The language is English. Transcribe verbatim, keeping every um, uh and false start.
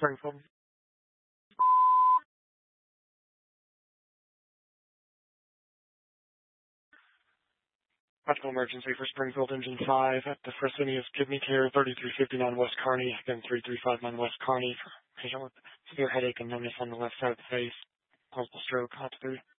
Springfield. Medical emergency for Springfield Engine five at the Fresenius Kidney Care, thirty-three fifty-nine West Kearney, again three three five nine West Kearney, for patient with severe headache and numbness on the left side of the face, possible stroke, hot three.